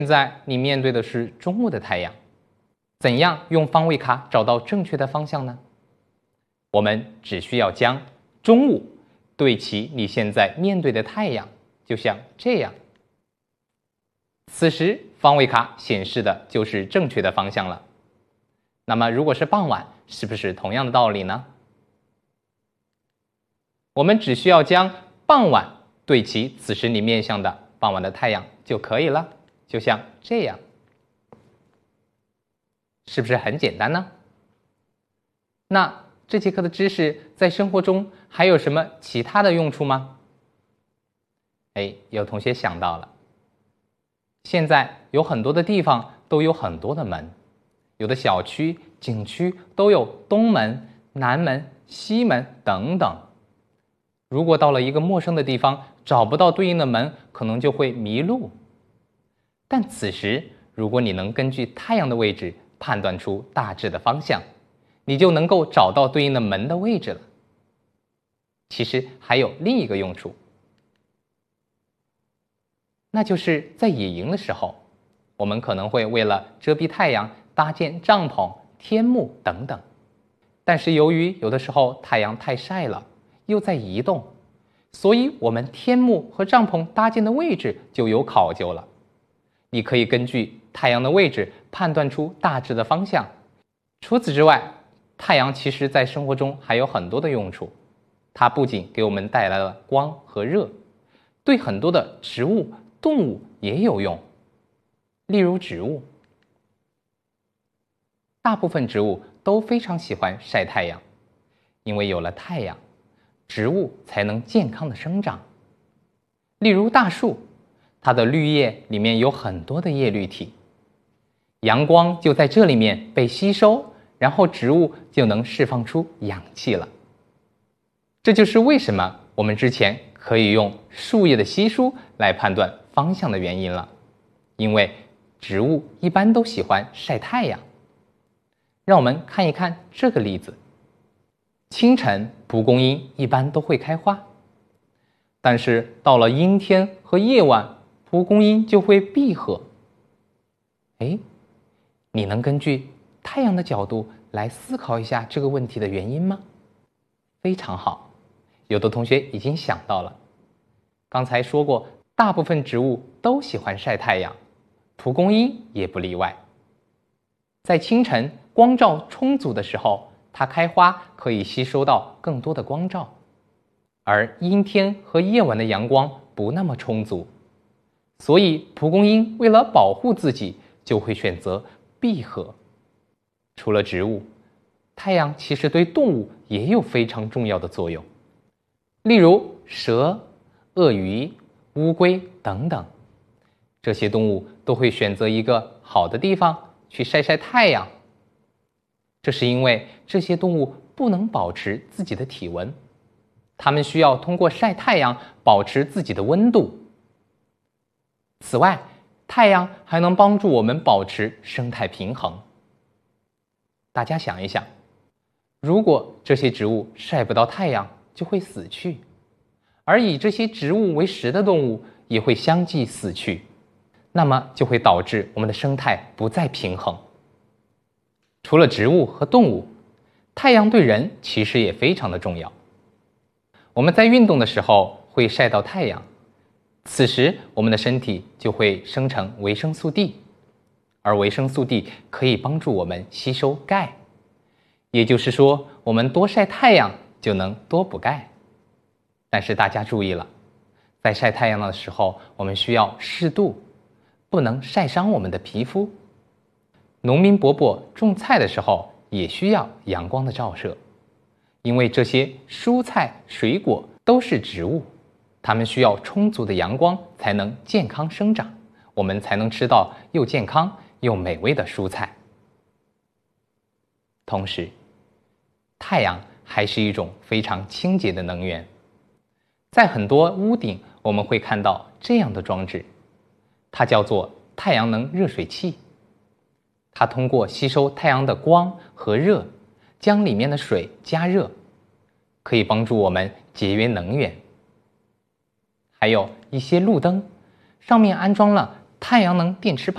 现在你面对的是中午的太阳，怎样用方位卡找到正确的方向呢？我们只需要将中午对齐你现在面对的太阳，就像这样。此时方位卡显示的就是正确的方向了。那么如果是傍晚，是不是同样的道理呢？我们只需要将傍晚对齐此时你面向的傍晚的太阳就可以了，就像这样。是不是很简单呢？那这节课的知识在生活中还有什么其他的用处吗？有同学想到了，现在有很多的地方都有很多的门，有的小区、景区都有东门、南门、西门等等。如果到了一个陌生的地方，找不到对应的门，可能就会迷路。但此时，如果你能根据太阳的位置判断出大致的方向，你就能够找到对应的门的位置了。其实还有另一个用处，那就是在野营的时候，我们可能会为了遮蔽太阳搭建帐篷、天幕等等。但是由于有的时候太阳太晒了，又在移动，所以我们天幕和帐篷搭建的位置就有考究了。你可以根据太阳的位置判断出大致的方向。除此之外，太阳其实在生活中还有很多的用处。它不仅给我们带来了光和热，对很多的植物、动物也有用。例如植物，大部分植物都非常喜欢晒太阳，因为有了太阳，植物才能健康的生长。例如大树，它的绿叶里面有很多的叶绿体，阳光就在这里面被吸收，然后植物就能释放出氧气了。这就是为什么我们之前可以用树叶的稀疏来判断方向的原因了，因为植物一般都喜欢晒太阳。让我们看一看这个例子。清晨，蒲公英一般都会开花，但是到了阴天和夜晚，蒲公英就会闭合。你能根据太阳的角度来思考一下这个问题的原因吗？非常好，有的同学已经想到了。刚才说过，大部分植物都喜欢晒太阳，蒲公英也不例外。在清晨光照充足的时候，它开花可以吸收到更多的光照，而阴天和夜晚的阳光不那么充足，所以蒲公英为了保护自己，就会选择闭合。除了植物，太阳其实对动物也有非常重要的作用，例如蛇、鳄鱼、乌龟等等，这些动物都会选择一个好的地方去晒晒太阳。这是因为这些动物不能保持自己的体温，它们需要通过晒太阳保持自己的温度。此外，太阳还能帮助我们保持生态平衡。大家想一想，如果这些植物晒不到太阳，就会死去，而以这些植物为食的动物也会相继死去，那么就会导致我们的生态不再平衡。除了植物和动物，太阳对人其实也非常的重要。我们在运动的时候会晒到太阳，此时我们的身体就会生成维生素 D， 而维生素 D 可以帮助我们吸收钙，也就是说，我们多晒太阳就能多补钙。但是大家注意了，在晒太阳的时候，我们需要适度，不能晒伤我们的皮肤。农民伯伯种菜的时候也需要阳光的照射，因为这些蔬菜、水果都是植物，它们需要充足的阳光才能健康生长，我们才能吃到又健康又美味的蔬菜。同时，太阳还是一种非常清洁的能源。在很多屋顶，我们会看到这样的装置，它叫做太阳能热水器。它通过吸收太阳的光和热，将里面的水加热，可以帮助我们节约能源。还有一些路灯，上面安装了太阳能电池板。